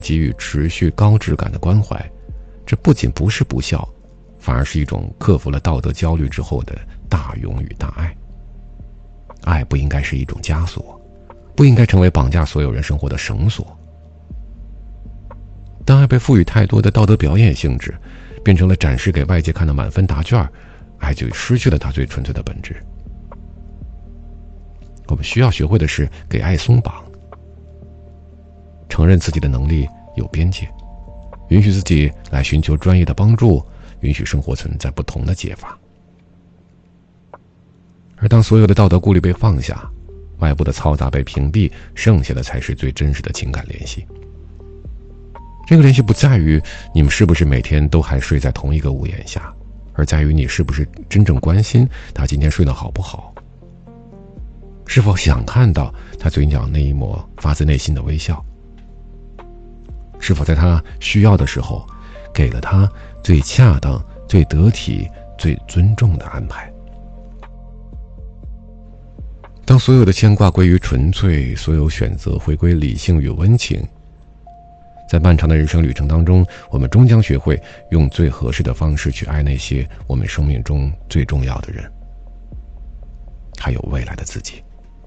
给予持续高质感的关怀，这不仅不是不孝，反而是一种克服了道德焦虑之后的大勇与大爱。爱不应该是一种枷锁，不应该成为绑架所有人生活的绳索。当爱被赋予太多的道德表演性质，变成了展示给外界看的满分答卷，爱就失去了它最纯粹的本质。我们需要学会的是给爱松绑，承认自己的能力有边界，允许自己来寻求专业的帮助，允许生活存在不同的解法。而当所有的道德顾虑被放下，外部的嘈杂被屏蔽，剩下的才是最真实的情感联系。这个联系不在于你们是不是每天都还睡在同一个屋檐下，而在于你是不是真正关心他今天睡得好不好，是否想看到他嘴角那一抹发自内心的微笑，是否在他需要的时候给了他最恰当、最得体、最尊重的安排。当所有的牵挂归于纯粹，所有选择回归理性与温情，在漫长的人生旅程当中，我们终将学会用最合适的方式去爱那些我们生命中最重要的人，还有未来的自己。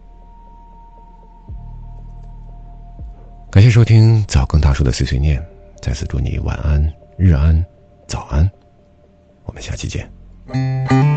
感谢收听早更大叔的碎碎念，再次祝你晚安、日安、早安，我们下期见。